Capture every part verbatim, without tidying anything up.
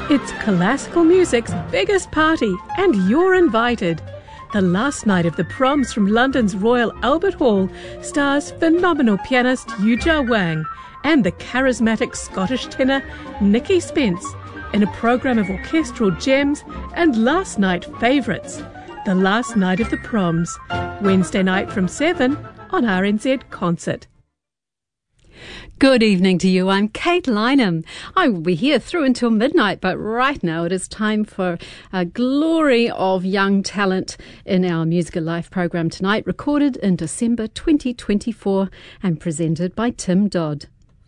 It's classical music's biggest party, and you're invited. The last night of the proms from London's Royal Albert Hall stars phenomenal pianist Yuja Wang and the charismatic Scottish tenor Nicky Spence in a programme of orchestral gems and last night favourites. The last night of the proms, Wednesday night from seven on R N Z Concert. Good evening to you. I'm Kate Lynham. I will be here through until midnight, but right now it is time for a glory of young talent in our Musical Life program tonight, recorded in December twenty twenty-four and presented by Tim Dodd.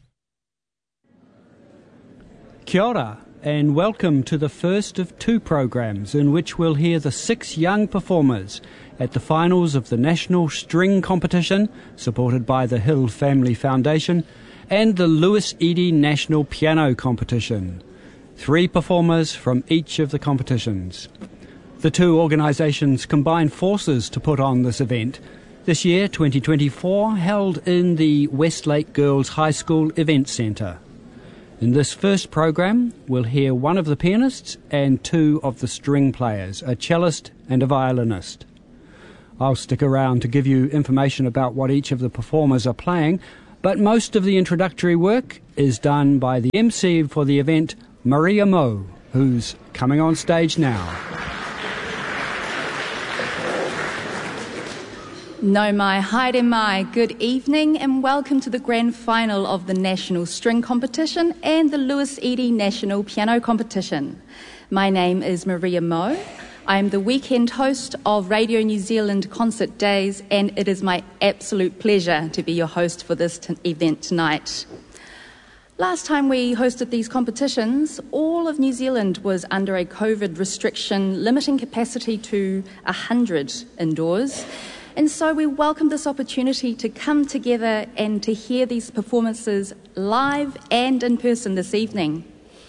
Kia ora, and welcome to the first of two programs in which we'll hear the six young performers at the finals of the National String Competition, supported by the Hill Family Foundation, and the Lewis Edey National Piano Competition. Three performers from each of the competitions. The two organisations combined forces to put on this event, this year, twenty twenty-four, held in the Westlake Girls High School Event Centre. In this first program, we'll hear one of the pianists and two of the string players, a cellist and a violinist. I'll stick around to give you information about what each of the performers are playing, but most of the introductory work is done by the M C for the event, Maria Mo, who's coming on stage now. No mai, haere mai, good evening and welcome to the grand final of the National String Competition and the Lewis Edey National Piano Competition. My name is Maria Mo. I am the weekend host of Radio New Zealand Concert Days, and it is my absolute pleasure to be your host for this t- event tonight. Last time we hosted these competitions, all of New Zealand was under a COVID restriction limiting capacity to one hundred indoors. And so we welcome this opportunity to come together and to hear these performances live and in person this evening.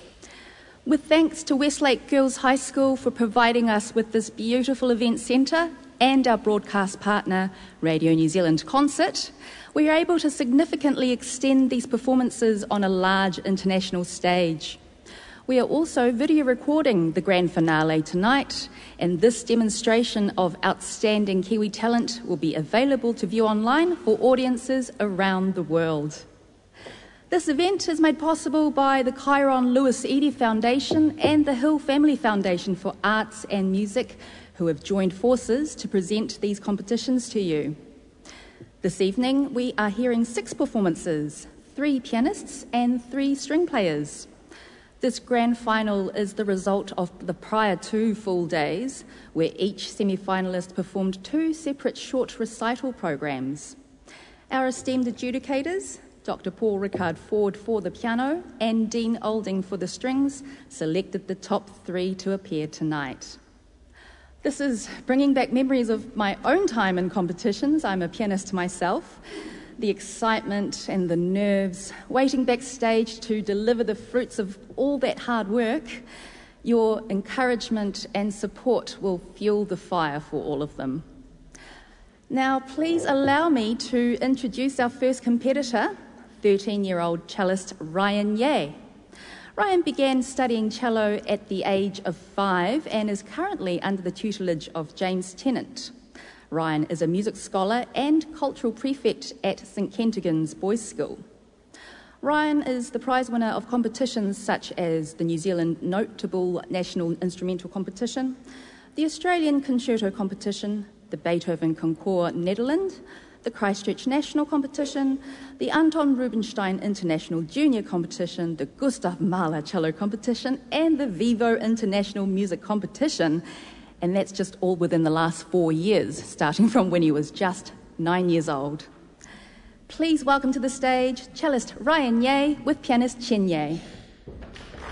With thanks to Westlake Girls High School for providing us with this beautiful event centre and our broadcast partner, Radio New Zealand Concert, we are able to significantly extend these performances on a large international stage. We are also video recording the grand finale tonight, and this demonstration of outstanding Kiwi talent will be available to view online for audiences around the world. This event is made possible by the Chiron Lewis Edey Foundation and the Hill Family Foundation for Arts and Music, who have joined forces to present these competitions to you. This evening, we are hearing six performances, three pianists and three string players. This grand final is the result of the prior two full days, where each semi-finalist performed two separate short recital programs. Our esteemed adjudicators, Doctor Paul Rickard Ford for the piano and Dean Olding for the strings, selected the top three to appear tonight. This is bringing back memories of my own time in competitions. I'm a pianist myself. The excitement and the nerves, waiting backstage to deliver the fruits of all that hard work, your encouragement and support will fuel the fire for all of them. Now, please allow me to introduce our first competitor, thirteen-year-old cellist Ryan Yeh. Ryan began studying cello at the age of five and is currently under the tutelage of James Tennant. Ryan is a music scholar and cultural prefect at St Kentigern's Boys' School. Ryan is the prize winner of competitions such as the New Zealand Notable National Instrumental Competition, the Australian Concerto Competition, the Beethoven Concours Netherlands, the Christchurch National Competition, the Anton Rubinstein International Junior Competition, the Gustav Mahler Cello Competition, and the Vivo International Music Competition. And that's just all within the last four years, starting from when he was just nine years old. Please welcome to the stage cellist Ryan Yeh with pianist Chen Yeh.